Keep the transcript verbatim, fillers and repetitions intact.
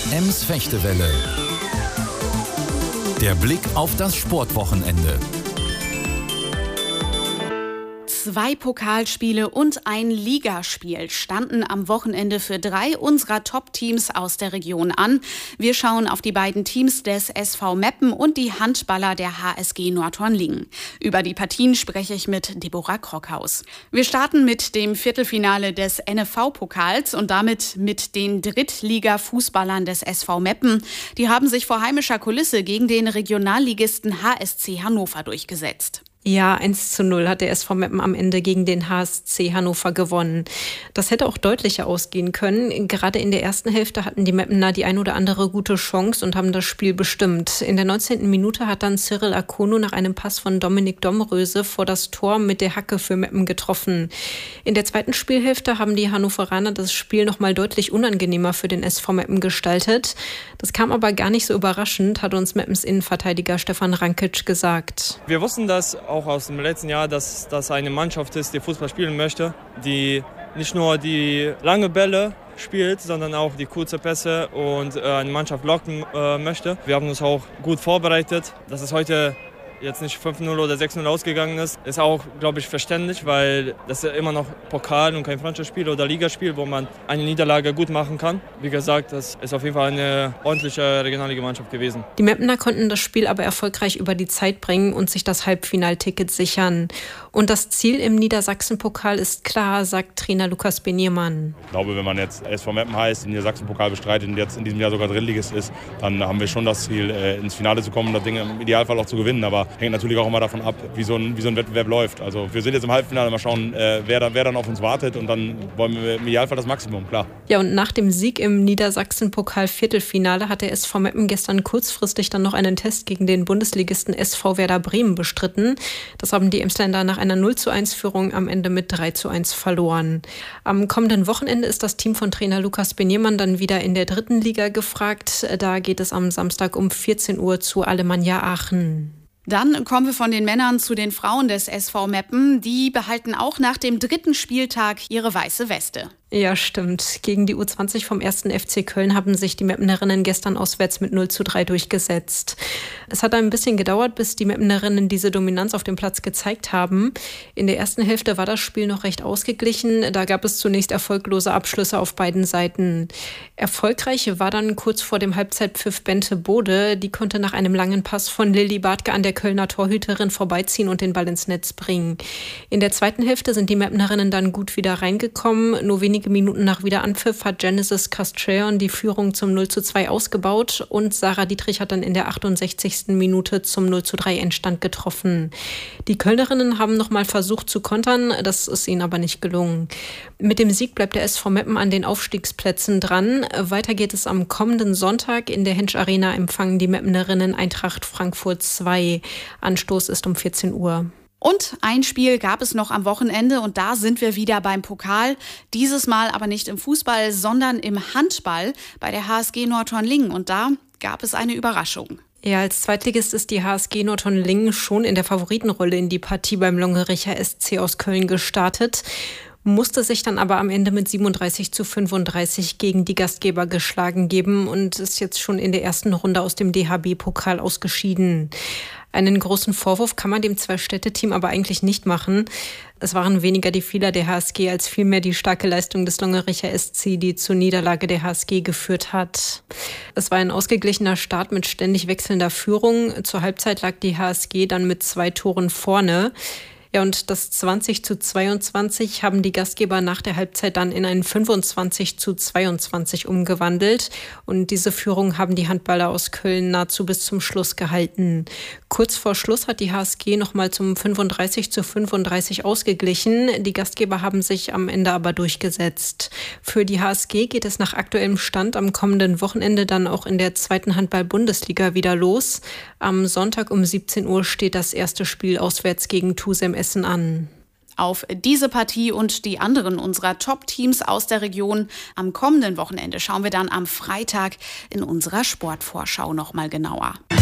Ems Fechtewelle. Der Blick auf das Sportwochenende. Zwei Pokalspiele und ein Ligaspiel standen am Wochenende für drei unserer Top-Teams aus der Region an. Wir schauen auf die beiden Teams des S V Meppen und die Handballer der H S G Nordhorn-Lingen. Über die Partien spreche ich mit Deborah Krockhaus. Wir starten mit dem Viertelfinale des N F V-Pokals und damit mit den Drittliga-Fußballern des S V Meppen. Die haben sich vor heimischer Kulisse gegen den Regionalligisten H S C Hannover durchgesetzt. Ja, eins zu null hat der S V Meppen am Ende gegen den H S C Hannover gewonnen. Das hätte auch deutlicher ausgehen können. Gerade in der ersten Hälfte hatten die Meppener die ein oder andere gute Chance und haben das Spiel bestimmt. In der neunzehnten Minute hat dann Cyril Akono nach einem Pass von Dominik Domröse vor das Tor mit der Hacke für Meppen getroffen. In der zweiten Spielhälfte haben die Hannoveraner das Spiel noch mal deutlich unangenehmer für den S V Meppen gestaltet. Das kam aber gar nicht so überraschend, hat uns Meppens Innenverteidiger Stefan Rankic gesagt. Wir wussten das auch aus dem letzten Jahr, dass das eine Mannschaft ist, die Fußball spielen möchte, die nicht nur die lange Bälle spielt, sondern auch die kurzen Pässe und äh, eine Mannschaft locken äh, möchte. Wir haben uns auch gut vorbereitet. Das ist heute jetzt nicht fünf null oder sechs null ausgegangen ist, ist auch, glaube ich, verständlich, weil das ist ja immer noch Pokal und kein Freundschaftsspiel oder Ligaspiel, wo man eine Niederlage gut machen kann. Wie gesagt, das ist auf jeden Fall eine ordentliche regionallige Mannschaft gewesen. Die Meppener konnten das Spiel aber erfolgreich über die Zeit bringen und sich das Halbfinalticket sichern. Und das Ziel im Niedersachsen-Pokal ist klar, sagt Trainer Lukas Beniermann. Ich glaube, wenn man jetzt S V Meppen heißt, den Niedersachsen-Pokal bestreitet und jetzt in diesem Jahr sogar Drittligist ist, dann haben wir schon das Ziel, ins Finale zu kommen und das Ding im Idealfall auch zu gewinnen. Aber hängt natürlich auch immer davon ab, wie so ein, wie so ein Wettbewerb läuft. Also wir sind jetzt im Halbfinale, mal schauen, äh, wer, dann, wer dann auf uns wartet und dann wollen wir im Idealfall das Maximum, klar. Ja, und nach dem Sieg im Niedersachsen-Pokal-Viertelfinale hat der S V Meppen gestern kurzfristig dann noch einen Test gegen den Bundesligisten S V Werder Bremen bestritten. Das haben die Emsländer nach einer null zu eins Führung am Ende mit drei zu eins verloren. Am kommenden Wochenende ist das Team von Trainer Lukas Beniermann dann wieder in der dritten Liga gefragt. Da geht es am Samstag um vierzehn Uhr zu Alemannia Aachen. Dann kommen wir von den Männern zu den Frauen des S V Meppen. Die behalten auch nach dem dritten Spieltag ihre weiße Weste. Ja, stimmt. Gegen die U zwanzig vom ersten F C Köln haben sich die Meppenerinnen gestern auswärts mit null zu drei durchgesetzt. Es hat ein bisschen gedauert, bis die Meppenerinnen diese Dominanz auf dem Platz gezeigt haben. In der ersten Hälfte war das Spiel noch recht ausgeglichen. Da gab es zunächst erfolglose Abschlüsse auf beiden Seiten. Erfolgreich war dann kurz vor dem Halbzeitpfiff Bente Bode. Die konnte nach einem langen Pass von Lilly Bartke an der Kölner Torhüterin vorbeiziehen und den Ball ins Netz bringen. In der zweiten Hälfte sind die Meppenerinnen dann gut wieder reingekommen. Nur wenige Minuten nach Wiederanpfiff hat Genesis Castreon die Führung zum null zu zwei ausgebaut und Sarah Dietrich hat dann in der achtundsechzigsten Minute zum null zu drei Endstand getroffen. Die Kölnerinnen haben nochmal versucht zu kontern, das ist ihnen aber nicht gelungen. Mit dem Sieg bleibt der S V Meppen an den Aufstiegsplätzen dran. Weiter geht es am kommenden Sonntag. In der Hensch Arena empfangen die Meppenerinnen Eintracht Frankfurt zwei. Anstoß ist um vierzehn Uhr. Und ein Spiel gab es noch am Wochenende und da sind wir wieder beim Pokal. Dieses Mal aber nicht im Fußball, sondern im Handball bei der H S G Nordhorn-Lingen. Und da gab es eine Überraschung. Ja, als Zweitligist ist die H S G Nordhorn-Lingen schon in der Favoritenrolle in die Partie beim Longericher S C aus Köln gestartet, musste sich dann aber am Ende mit siebenunddreißig zu fünfunddreißig gegen die Gastgeber geschlagen geben und ist jetzt schon in der ersten Runde aus dem D H B-Pokal ausgeschieden. Einen großen Vorwurf kann man dem Zwei-Städte-Team aber eigentlich nicht machen. Es waren weniger die Fehler der H S G als vielmehr die starke Leistung des Longericher S C, die zur Niederlage der H S G geführt hat. Es war ein ausgeglichener Start mit ständig wechselnder Führung. Zur Halbzeit lag die H S G dann mit zwei Toren vorne. Ja, und das zwanzig zu zweiundzwanzig haben die Gastgeber nach der Halbzeit dann in ein fünfundzwanzig zu zweiundzwanzig umgewandelt. Und diese Führung haben die Handballer aus Köln nahezu bis zum Schluss gehalten. Kurz vor Schluss hat die H S G nochmal zum fünfunddreißig zu fünfunddreißig ausgeglichen. Die Gastgeber haben sich am Ende aber durchgesetzt. Für die H S G geht es nach aktuellem Stand am kommenden Wochenende dann auch in der zweiten Handball-Bundesliga wieder los. Am Sonntag um siebzehn Uhr steht das erste Spiel auswärts gegen Tusem Essen an. Auf diese Partie und die anderen unserer Top-Teams aus der Region am kommenden Wochenende schauen wir dann am Freitag in unserer Sportvorschau noch mal genauer.